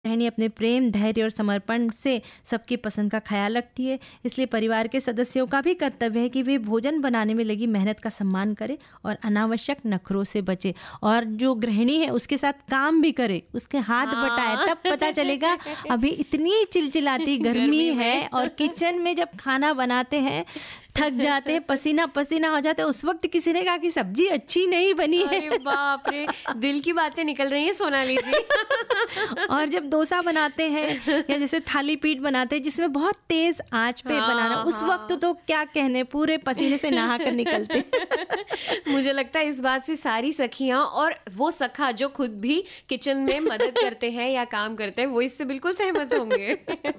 गृहिणी अपने प्रेम, धैर्य और समर्पण से सबकी पसंद का ख्याल रखती है। इसलिए परिवार के सदस्यों का भी कर्तव्य है कि वे भोजन बनाने में लगी मेहनत का सम्मान करें और अनावश्यक नखरों से बचे। और जो गृहिणी है उसके साथ काम भी करे, उसके हाथ बटाए, तब पता चलेगा। अभी इतनी चिलचिलाती गर्मी है और किचन में जब खाना बनाते हैं थक जाते हैं, पसीना पसीना हो जाता है, उस वक्त किसी ने कहा कि सब्जी अच्छी नहीं बनी है। अरे बाप रे, दिल की बातें निकल रही हैं सोनाली जी। और जब डोसा बनाते हैं या जैसे थाली पीठ बनाते हैं जिसमें बहुत तेज आंच पे बनाना, उस वक्त तो क्या कहने, पूरे पसीने से नहा कर निकलते। मुझे लगता है इस बात से सारी सखियां और वो सखा जो खुद भी किचन में मदद करते हैं या काम करते हैं, वो इससे बिल्कुल सहमत होंगे।